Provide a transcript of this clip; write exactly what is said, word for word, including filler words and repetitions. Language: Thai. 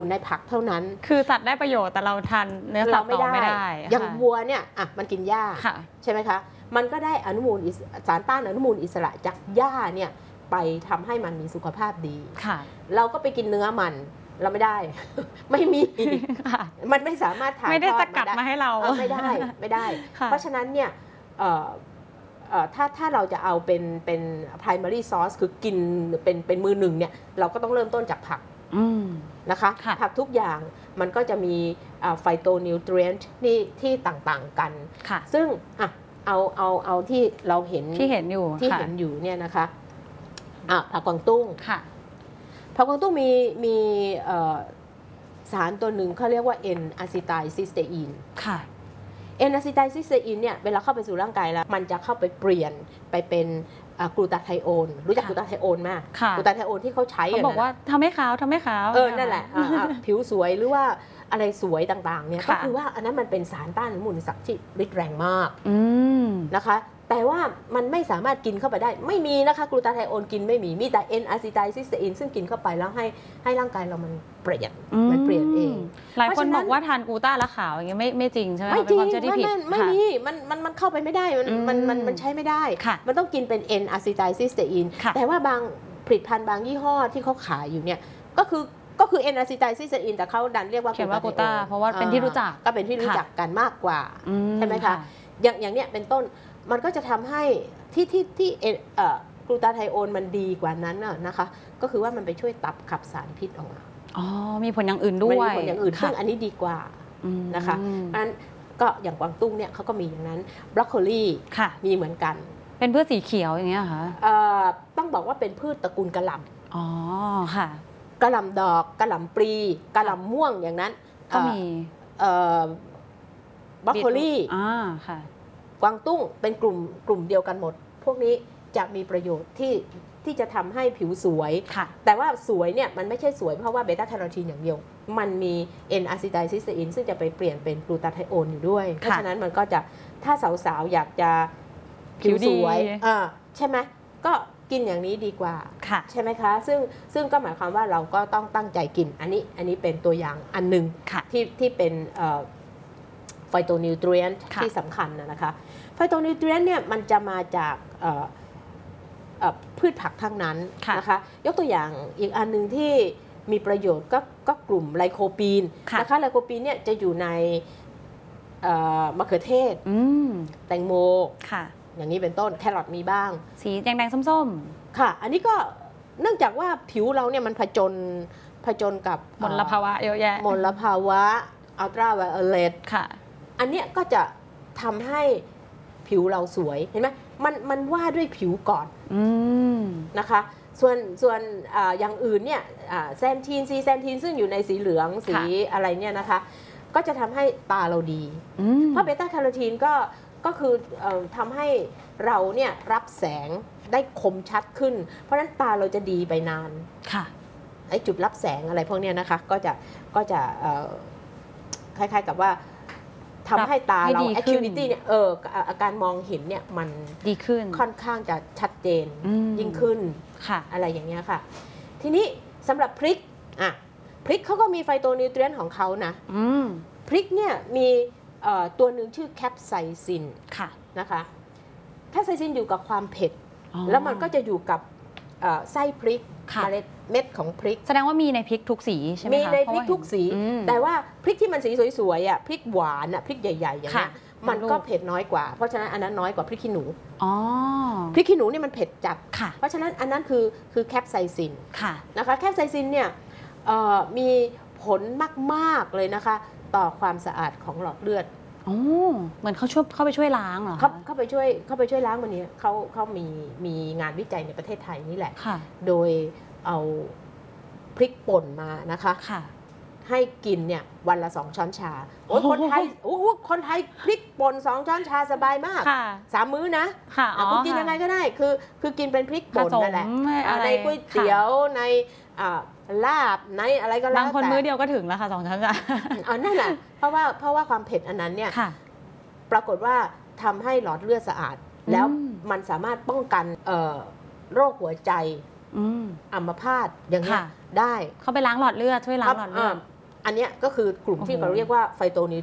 ในผักเท่านั้นคือสัตว์ได้ประโยชน์แต่เราทานเนื้อสัตว์ต่อไม่ได้อย่างวัวเนี่ยอ่ะมันกินหญ้าใช่ไหมคะมันก็ได้อนุมูลสารต้านอนุมูลอิสระจากหญ้าเนี่ยไปทำให้มันมีสุขภาพดีเราก็ไปกินเนื้อมันเราไม่ได้ไม่มีมันไม่สามารถถ่ายทอดไม่ได้สกัดมาให้เราไม่ได้ไม่ได้เพราะฉะนั้นเนี่ยถ้าถ้าเราจะเอาเป็นเป็น primary source คือกินเป็นเป็นมือหนึ่งเนี่ยเราก็ต้องเริ่มต้นจากผักนะคะผักทุกอย่างมันก็จะมีไฟโตนิวทรีนต์ที่ที่ต่างๆกันซึ่งอ่ะเอาเอาเอาที่เราเห็นที่เห็นอยู่ที่เห็นอยู่เนี่ยนะคะอ่ะผักกวางตุ้งผักกวางตุ้งมีมีสารตัวหนึ่งเขาเรียกว่า N อะซิไทลซิสเตอีนค่ะ N อะซิไทลซิสเตอีนเนี่ยเวลาเข้าไปสู่ร่างกายแล้วมันจะเข้าไปเปลี่ยนไปเป็นกลูตาไทโอนรู้จักกลูตาไทโอนไหมกลูตาไทโอนที่เขาใช้เขาบอกว่าทำให้ขาวทำให้ขาวเออนั่นแหละผิวสวยหรือว่าอะไรสวยต่างๆเนี่ยก็คือว่าอันนั้นมันเป็นสารต้านอนุมูลอิสระที่ฤทธิ์แรงมากนะคะแต่ว่ามันไม่สามารถกินเข้าไปได้ไม่มีนะคะกลูตาไทโอนกินไม่มีมีแต่ N อะซิไทลซิสเตอีนซึ่งกินเข้าไปแล้วให้ให้ร่างกายเรามันเปลี่ยนมันเปลี่ยนเองหลายคนบอกว่าทานกลูต้าแล้วขาวอย่างเงี้ยไม่ไม่จริงใช่ไหมไม่จริงไม่ไม่มีมันมันมันเข้าไปไม่ได้มันมันมันมันใช้ไม่ได้มันต้องกินเป็น N อะซิไทลซิสเตอีนแต่ว่าบางผลิตภัณฑ์บางยี่ห้อที่เขาขายอยู่เนี่ยก็คือก็คือ N อะซิไทลซิสเตอีนแต่เขาดันเรียกว่ากลูต้าเพราะว่าเป็นที่รู้จักก็เป็นที่รู้จักกันมากกว่าใช่ไหมคะอย่างอย่างเนี้ยเป็นต้นมันก็จะทำให้ที่ที่ที่กลูตาไทโอนมันดีกว่านั้นนะคะก็คือว่ามันไปช่วยตับขับสารพิษออกมาอ๋อมีผลอย่างอื่นด้วยมีผลอย่างอื่นซึ่งอันนี้ดีกว่านะคะอันก็อย่างกวางตุ้งเนี่ยเขาก็มีอย่างนั้นบรอกโคลีมีเหมือนกันเป็นพืชสีเขียวอย่างเงี้ยค่ะต้องบอกว่าเป็นพืชตระกูลกะหล่ำอ๋อค่ะกะหล่ำดอกกะหล่ำปลีกะหล่ำม่วงอย่างนั้นก็มีบรอกโคลีอ่าค่ะกวางตุ้งเป็นกลุ่มกลุ่มเดียวกันหมดพวกนี้จะมีประโยชน์ที่ที่จะทำให้ผิวสวยแต่ว่าสวยเนี่ยมันไม่ใช่สวยเพราะว่าเบต้าแคโรทีนอย่างเดียวมันมี N อะซิไทลซิสเตอีนซึ่งจะไปเปลี่ยนเป็นกลูตาไทโอนอยู่ด้วยเพราะฉะนั้นมันก็จะถ้าสาวๆอยากจะผิวสวยใช่ไหมก็กินอย่างนี้ดีกว่าใช่ไหมคะซึ่งซึ่งก็หมายความว่าเราก็ต้องตั้งใจกินอันนี้อันนี้เป็นตัวอย่างอันหนึ่งที่ที่เป็นไฟโตนิวทรีนต์ที่สำคัญนะคะไฟโตนิวทรีนต์เนี่ยมันจะมาจากพืชผักทั้งนั้นนะคะยกตัวอย่างอีกอันหนึ่งที่มีประโยชน์ก็ก็กลุ่มไลโคปีนนะคะไลโคปีนเนี่ยจะอยู่ในมะเขือเทศแตงโมอย่างนี้เป็นต้นแครอทมีบ้างสีแดงๆส้มๆค่ะอันนี้ก็เนื่องจากว่าผิวเราเนี่ยมันผจญผจญกับมลภาวะเยอะแยะมลภาวะอัลตราไวโอเลตค่ะอันเนี้ยก็จะทำให้ผิวเราสวยเห็นไหมมันมันว่าด้วยผิวก่อนนะคะส่วนส่วน อ, อย่างอื่นเนี่ยแซนทีนซีแซนทีนซึ่งอยู่ในสีเหลืองสีอะไรเนี่ยนะคะก็จะทำให้ตาเราดีเพราะเบต้าแคโรทีนก็ก็คือทำให้เราเนี่ยรับแสงได้คมชัดขึ้นเพราะฉะนั้นตาเราจะดีไปนานค่ะไอ้จุดรับแสงอะไรพวกนี้นะคะก็จะก็จะคล้ายๆกับว่าทำให้ตาเรา acuity เนี่ยเอออาการมองเห็นเนี่ยมันดีขึ้นค่อนข้างจะชัดเจนยิ่งขึ้นอะไรอย่างเงี้ยค่ะทีนี้สำหรับพริกอ่ะพริกเขาก็มีไฟโตนิวทรีนต์ของเขานะพริกเนี่ยมีตัวหนึ่งชื่อแคปไซซินนะคะแคปไซซินอยู่กับความเผ็ดแล้วมันก็จะอยู่กับไส้พริกเมล็ดเม็ดของพริกแสดงว่ามีในพริกทุกสีใช่ไหมคะมีในพริกทุกสีแต่ว่าพริกที่มันสีสวยๆอ่ะพริกหวานอ่ะพริกใหญ่ๆอย่างนี้มันก็เผ็ดน้อยกว่าเพราะฉะนั้นอันนั้นน้อยกว่าพริกขี้หนูพริกขี้หนูนี่มันเผ็ดจัดเพราะฉะนั้นอันนั้นคือคือแคปไซซินนะคะแคปไซซินเนี่ยมีผลมากๆเลยนะคะต่อความสะอาดของหลอดเลือดอ๋อเหมือนเขาช่วยเข้าไปช่วยล้างเหรอเขาเข้าไปช่วยเข้าไปช่วยล้างวันนี้เขาเขามีมีงานวิจัยในประเทศไทยนี่แหละโดยเอาพริกป่นมานะคะให้กินเนี่ยวันละสองช้อนชาโอ้คนไทยโอ้คนไทยพริกป่นสองช้อนชาสบายมากสามมื้อนะคุณกินยังไงก็ได้คือคือกินเป็นพริกป่นนั่นแหละในก๋วยเตี๋ยวในลาบในอะไรก็แล้วแต่บางคนมื้อเดียวก็ถึงแล้วค่ะสองช้อนชาอ๋อนั่นแหละเพราะว่าเพราะว่าความเผ็ดอันนั้นเนี่ยปรากฏว่าทำให้หลอดเลือดสะอาดแล้วมันสามารถป้องกันโรคหัวใจอัมพาตอย่างนี้ได้เขาไปล้างหลอดเลือดช่วยล้างหลอดเลือดอันเนี้ยก็คือกลุ่มที่โอ้โหเราเรียกว่าไฟโตนิ